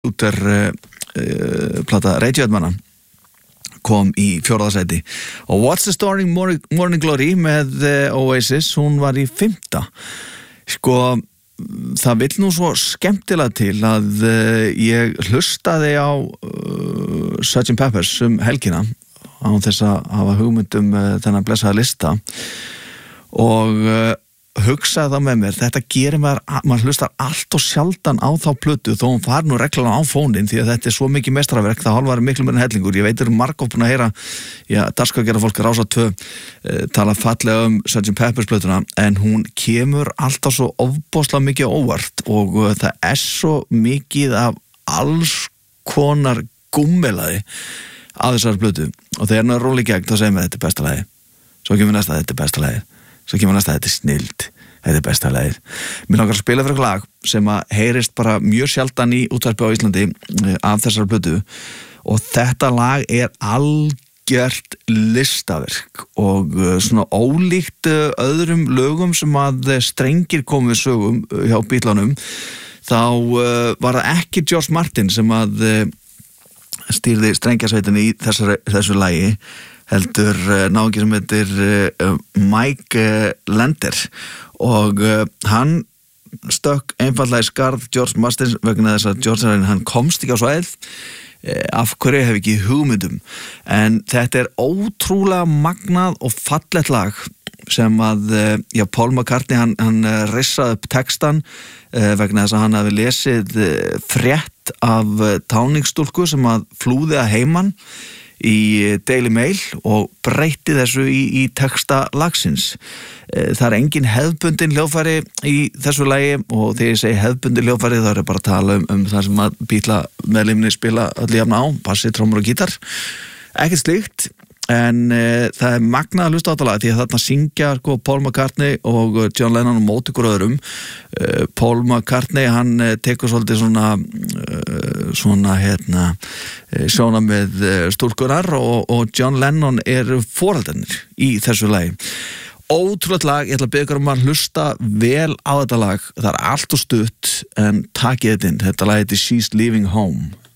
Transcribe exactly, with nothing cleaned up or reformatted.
Luther uh, uh, plata Radiohead-manna kom í fjórða sæti og What's the Story Morning, Morning Glory með uh, Oasis, hún var í fimmta. Sko, það vill nú svo skemmtilega til að uh, ég hlustaði á uh, sergeant Pepper's um helgina á þess að hafa hugmyndum uh, þennan blessaða lista og uh, hugsaði það með mér, þetta gerir maður, maður hlustar allt og sjaldan á þá plötu þó hún far nú reglulega á fónin því að þetta er svo mikið mestraverk, það hálfar miklu meira en hellingur. Ég veit er margótt búin að heyra, já, dagskrárgerðar fólk Rása tvö uh, tala fallega um sergeant Pepper's plötuna en hún kemur alltaf svo ofboðslega mikið óvart og uh, það er svo mikið af alls konar gummelaði að þessari plötu og þegar hann er róli gegn þá segir mér þetta er besta lagi, svo kemur næsta þetta er besta lagi, svo kemur næsta þetta er snild, þetta er besta lagið. Mér langar að spila fyrir lag sem að heyrist bara mjög sjaldan í útvarpi á Íslandi af þessari plötu og þetta lag er algjört listaverk og svona ólíkt öðrum lögum sem að strengir komu við sögum hjá Beatlunum þá var það ekki George Martin sem að stýrði strengjasveitinni í þessari, þessu lagi heldur uh, náungi sem heitir uh, Mike uh, Lander og uh, hann stökk einfallega í skarð George Martin vegna þess að George hann komst ekki á svæðið uh, af hverju hef ekki hugmyndum en þetta er ótrúlega magnað og fallegt lag sem að, uh, já, Paul McCartney hann, hann uh, rissaði upp textan uh, vegna þess að hann hafi lesið uh, frétt af uh, táningsstúlku sem að flúði að heiman í Daily Mail og breytti þessu í, í texta lagsins. Það er engin hefðbundin hljóðfæri í þessu lagi og þegar ég segi hefðbundin hljóðfæri þá er bara að tala um, um það sem að Beatla meðlimni spila allir jafna á, bassi, trommur og gítar. Ekkert slíkt, en e, það er magnað að hlusta á þetta lag því að þarna syngja sko, Paul McCartney og John Lennon og móti ykkur öðrum. E, Paul McCartney hann e, tekur svolítið svona e, svona hérna sjóna með stúlkunar og, og John Lennon eru foreldrarnir í þessu lagi. Ótrúlega lag, ég ætla að biðja ykkur um að hlusta vel á þetta lag. Það er allt og stutt en takið þetta inn. Þetta lag heitir She's Leaving Home.